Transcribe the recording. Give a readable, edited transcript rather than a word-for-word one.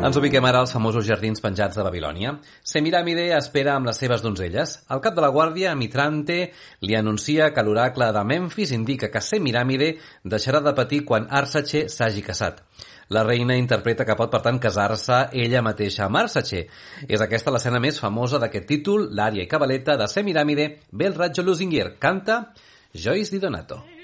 Ens ubiquem ara als famosos jardins penjats de Babilònia. Semíramide espera amb les seves donzelles. El cap de la guàrdia, Mitrante, li anuncia que l'oracle de Memfis indica que Semíramide deixarà de patir quan Arsace s'hagi casat. La reina interpreta que pot, per tant, casar-se ella mateixa amb Arsace. És aquesta l'escena més famosa d'aquest títol, l'ària i cabaleta de Semíramide, Bel Raggio Lusinger. Canta Joyce Di Donato.